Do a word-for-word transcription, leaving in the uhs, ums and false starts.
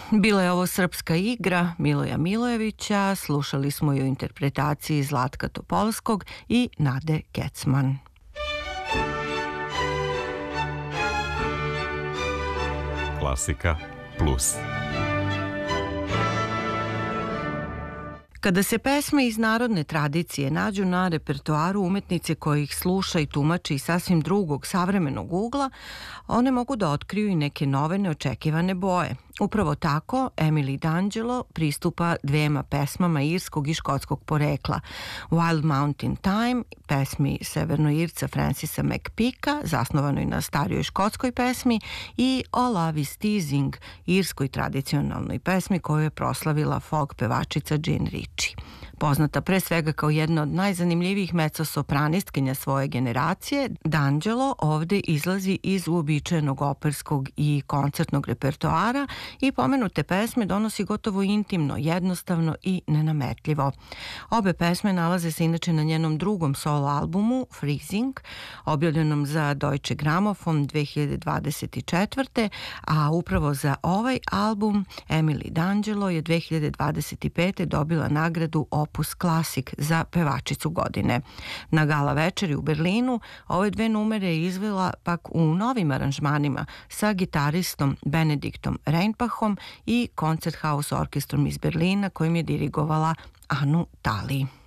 Bila je ovo srpska igra Miloja Milojevića, slušali smo ju u interpretaciji Zlatka Topolskog i Nade Kecman. Klasika Plus. Kada se pesme iz narodne tradicije nađu na repertoaru umetnice koja ih sluša i tumači iz sasvim drugog savremenog ugla, one mogu da otkriju i neke nove neočekivane boje. Upravo tako Emily D'Angelo pristupa dvema pesmama irskog i škotskog porekla. Wild Mountain Time, pesmi severnoirca Francisa McPeaka, zasnovanoj na starijoj škotskoj pesmi, i All Love Is Teasing, irskoj tradicionalnoj pesmi koju je proslavila folk pevačica Jean Ritchie. Poznata pre svega kao jedna od najzanimljivijih mezzo-sopranistkinja svoje generacije, D'Angelo ovde izlazi iz uobičajenog operskog i koncertnog repertoara i pomenute pesme donosi gotovo intimno, jednostavno i nenametljivo. Obe pesme nalaze se inače na njenom drugom solo albumu Freezing, objavljenom za Deutsche Grammophon dve hiljade dvadeset četvrte. a upravo za ovaj album Emily D'Angelo je dve hiljade dvadeset pete. dobila nagradu Opus Classic za pevačicu godine. Na gala večeri u Berlinu ove dve numere je izvela pak u novim aranžmanima sa gitaristom Benediktom Reinbachom i Koncerthaus orkestrom iz Berlina kojim je dirigovala Anu Tali.